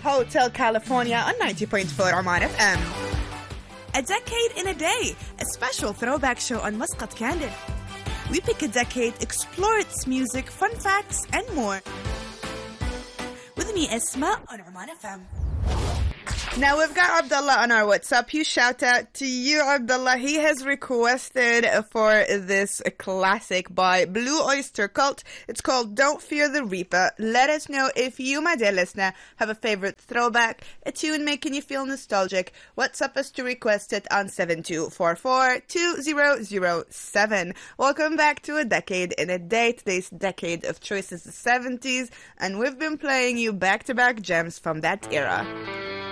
Hotel California on 90.4 Oman FM. A Decade in a Day, a special throwback show on Muscat Candid. We pick a decade, explore its music, fun facts, and more. With me, Esma, on Oman FM. Now we've got Abdullah on our WhatsApp. Huge shout out to you, Abdullah. He has requested for this classic by Blue Oyster Cult. It's called Don't Fear the Reaper. Let us know if you, my dear listener, have a favorite throwback, a tune making you feel nostalgic. WhatsApp us to request it on 7244-2007. Welcome back to A Decade in a Day. Today's decade of choice is the 70s, and we've been playing you back-to-back gems from that era.